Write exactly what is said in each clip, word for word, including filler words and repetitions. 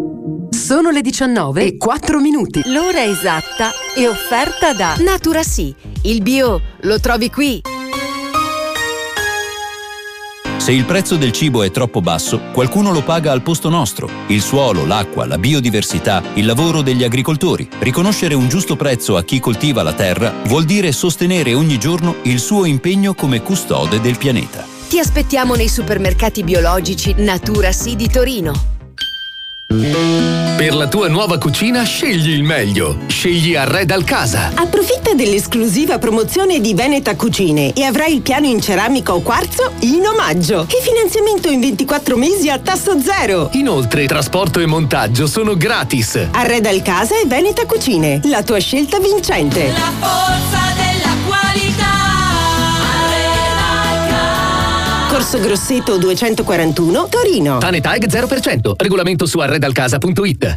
Sono le diciannove e quattro minuti. L'ora esatta è offerta da Naturasì. Il bio lo trovi qui. Se il prezzo del cibo è troppo basso, qualcuno lo paga al posto nostro. Il suolo, l'acqua, la biodiversità, il lavoro degli agricoltori. Riconoscere un giusto prezzo a chi coltiva la terra vuol dire sostenere ogni giorno il suo impegno come custode del pianeta. Ti aspettiamo nei supermercati biologici Naturasì di Torino. Per la tua nuova cucina scegli il meglio. Scegli Arredal Casa. Approfitta dell'esclusiva promozione di Veneta Cucine e avrai il piano in ceramica o quarzo in omaggio e finanziamento in ventiquattro mesi a tasso zero. Inoltre trasporto e montaggio sono gratis. Arredal Casa e Veneta Cucine, la tua scelta vincente. La forza della qualità. Corso Grosseto duecentoquarantuno, Torino. Tanetag zero per cento. Regolamento su arredalcasa punto it.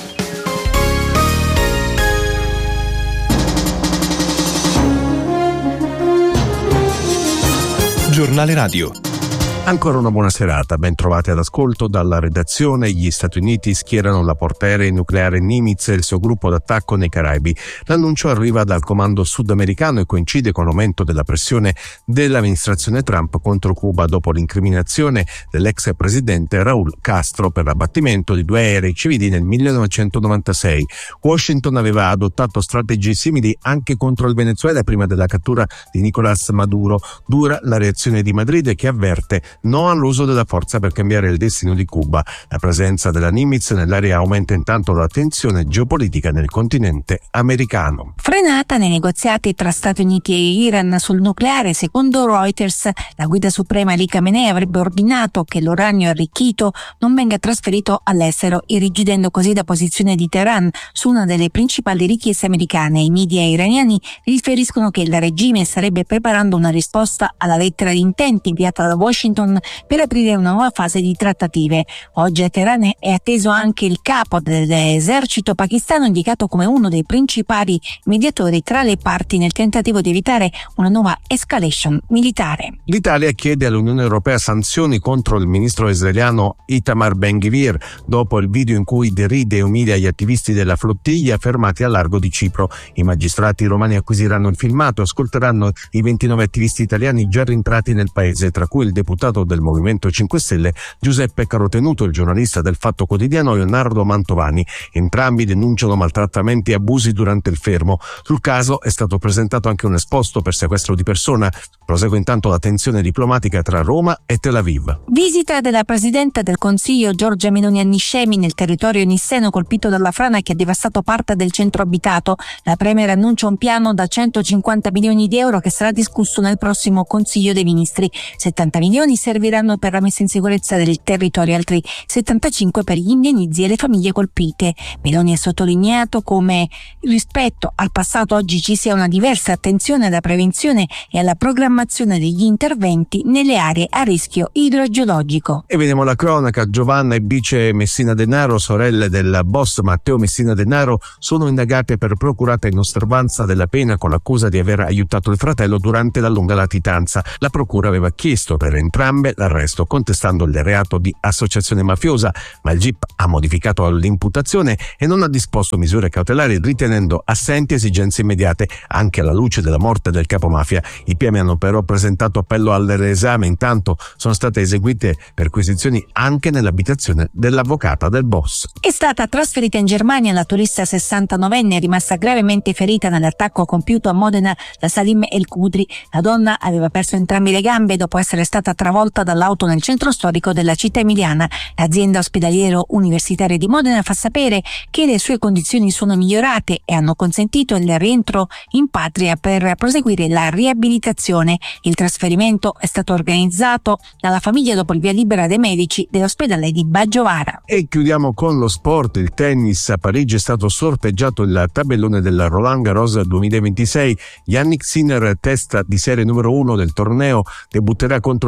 Giornale Radio. Ancora una buona serata, ben trovati all'ascolto dalla redazione. Gli Stati Uniti schierano la portaerei nucleare Nimitz e il suo gruppo d'attacco nei Caraibi. L'annuncio arriva dal comando sudamericano e coincide con l'aumento della pressione dell'amministrazione Trump contro Cuba dopo l'incriminazione dell'ex presidente Raúl Castro per l'abbattimento di due aerei civili nel millenovecentonovantasei. Washington aveva adottato strategie simili anche contro il Venezuela prima della cattura di Nicolás Maduro. Dura la reazione di Madrid, che avverte no all'uso della forza per cambiare il destino di Cuba. La presenza della Nimitz nell'area aumenta intanto la tensione geopolitica nel continente americano. Frenata nei negoziati tra Stati Uniti e Iran sul nucleare, secondo Reuters, la guida suprema Ali Khamenei avrebbe ordinato che l'uranio arricchito non venga trasferito all'estero, irrigidendo così la posizione di Teheran su una delle principali richieste americane. I media iraniani riferiscono che il regime starebbe preparando una risposta alla lettera di intenti inviata da Washington per aprire una nuova fase di trattative. Oggi a Teheran è atteso anche il capo dell'esercito pakistano, indicato come uno dei principali mediatori tra le parti nel tentativo di evitare una nuova escalation militare. L'Italia chiede all'Unione Europea sanzioni contro il ministro israeliano Itamar Ben-Gvir dopo il video in cui deride e umilia gli attivisti della flottiglia fermati al largo di Cipro. I magistrati romani acquisiranno il filmato e ascolteranno i ventinove attivisti italiani già rientrati nel paese, tra cui il deputato del Movimento cinque Stelle Giuseppe Carotenuto, il giornalista del Fatto Quotidiano Leonardo Mantovani. Entrambi denunciano maltrattamenti e abusi durante il fermo. Sul caso è stato presentato anche un esposto per sequestro di persona. Prosegue intanto la tensione diplomatica tra Roma e Tel Aviv. Visita della Presidente del Consiglio Giorgia Meloni a Niscemi, nel territorio nisseno colpito dalla frana che ha devastato parte del centro abitato. La Premier annuncia un piano da centocinquanta milioni di euro che sarà discusso nel prossimo Consiglio dei Ministri. settanta milioni serviranno per la messa in sicurezza del territorio, altri settantacinque per gli indennizzi e le famiglie colpite. Meloni ha sottolineato come rispetto al passato oggi ci sia una diversa attenzione alla prevenzione e alla programmazione degli interventi nelle aree a rischio idrogeologico. E vediamo la cronaca. Giovanna e Bice Messina Denaro, sorelle del boss Matteo Messina Denaro, sono indagate per procurata in osservanza della pena con l'accusa di aver aiutato il fratello durante la lunga latitanza. La procura aveva chiesto per entrambe l'arresto, contestando il reato di associazione mafiosa, ma il G I P ha modificato l'imputazione e non ha disposto misure cautelari, ritenendo assenti esigenze immediate anche alla luce della morte del capomafia. I P M hanno però presentato appello al reesame. Intanto sono state eseguite perquisizioni anche nell'abitazione dell'avvocata del boss. È stata trasferita in Germania la turista sessantanovenne rimasta gravemente ferita nell'attacco compiuto a Modena da Salim El Kudri. La donna aveva perso entrambe le gambe dopo essere stata travolta dall'auto nel centro storico della città emiliana. L'azienda ospedaliero universitaria di Modena fa sapere che le sue condizioni sono migliorate e hanno consentito il rientro in patria per proseguire la riabilitazione. Il trasferimento è stato organizzato dalla famiglia dopo il via libera dei medici dell'ospedale di Baggiovara. E chiudiamo con lo sport. Il tennis. A Parigi è stato sorteggiato il tabellone del Roland Garros duemilaventisei. Yannick Sinner, testa di serie numero uno del torneo, debutterà contro il francese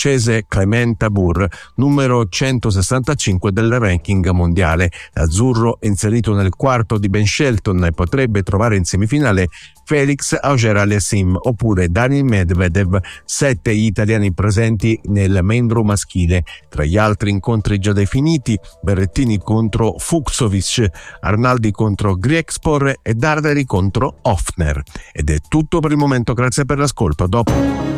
francese Clément Tabour, numero centosessantacinque del ranking mondiale. L'azzurro è inserito nel quarto di Ben Shelton e potrebbe trovare in semifinale Felix Auger-Aliassime oppure Daniil Medvedev, sette gli italiani presenti nel main draw maschile. Tra gli altri incontri già definiti, Berrettini contro Fucsovic, Arnaldi contro Griekspor e Darderi contro Hofner. Ed è tutto per il momento, grazie per l'ascolto. Dopo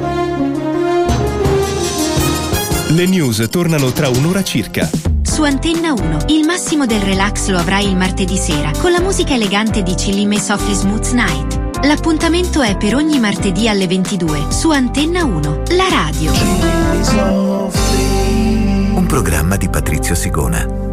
le news tornano tra un'ora circa. Su Antenna uno, il massimo del relax lo avrai il martedì sera con la musica elegante di Chillime Softly Smooth Night. L'appuntamento è per ogni martedì alle ventidue su Antenna uno, la radio. Un programma di Patrizio Sigona.